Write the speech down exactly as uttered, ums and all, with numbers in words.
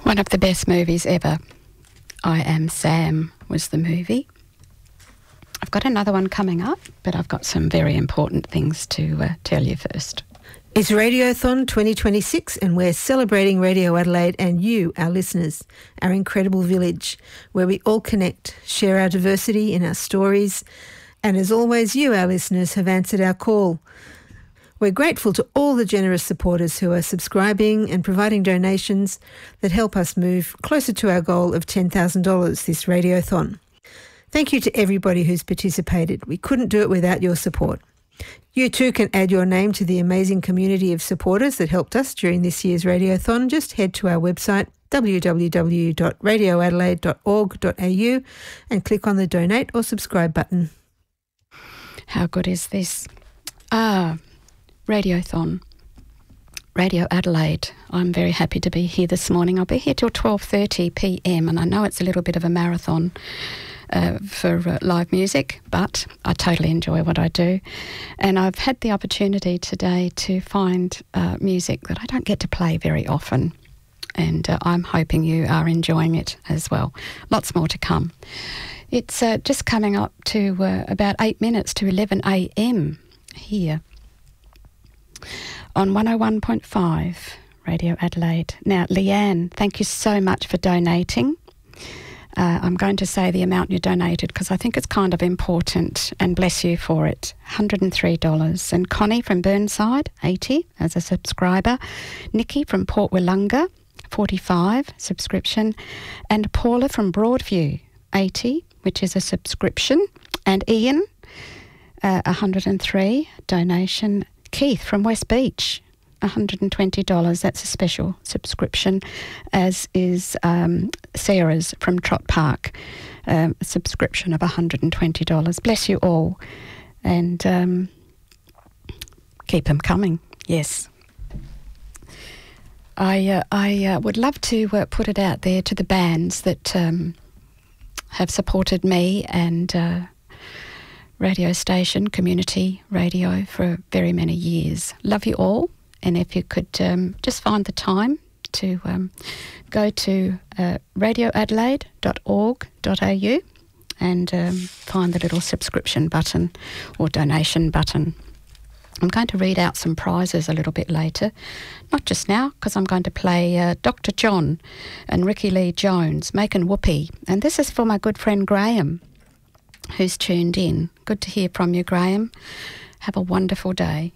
One of the best movies ever. I Am Sam was the movie. I've got another one coming up, but I've got some very important things to uh, tell you first. It's Radiothon twenty twenty-six, and we're celebrating Radio Adelaide and you, our listeners, our incredible village, where we all connect, share our diversity in our stories, and as always, you, our listeners, have answered our call. We're grateful to all the generous supporters who are subscribing and providing donations that help us move closer to our goal of ten thousand dollars this Radiothon. Thank you to everybody who's participated. We couldn't do it without your support. You too can add your name to the amazing community of supporters that helped us during this year's Radiothon. Just head to our website w w w dot radio adelaide dot org dot a u and click on the donate or subscribe button. How good is this? Ah, Radiothon. Radio Adelaide. I'm very happy to be here this morning. I'll be here till twelve thirty p m and I know it's a little bit of a marathon uh, for uh, live music, but I totally enjoy what I do. And I've had the opportunity today to find uh, music that I don't get to play very often. And uh, I'm hoping you are enjoying it as well. Lots more to come. It's uh, just coming up to uh, about eight minutes to eleven a m here on one oh one point five Radio Adelaide. Now, Leanne, thank you so much for donating. Uh, I'm going to say the amount you donated because I think it's kind of important, and bless you for it. one hundred three dollars. And Connie from Burnside, eighty as a subscriber. Nikki from Port Willunga, forty-five subscription. And Paula from Broadview, eighty, which is a subscription. And Ian, uh, one hundred three donation. Keith from West Beach, one hundred twenty dollars. That's a special subscription, as is um, Sarah's from Trott Park, um, a subscription of one hundred twenty dollars. Bless you all, and um, keep them coming. Yes. I uh, I uh, would love to uh, put it out there to the bands that um, have supported me and uh, radio station, community radio for very many years. Love you all, and if you could um, just find the time to um, go to uh, radio adelaide dot org dot a u and um, find the little subscription button or donation button. I'm going to read out some prizes a little bit later, not just now, because I'm going to play uh, Doctor John and Ricky Lee Jones, Making Whoopee, and this is for my good friend Graham, who's tuned in. Good to hear from you, Graham. Have a wonderful day.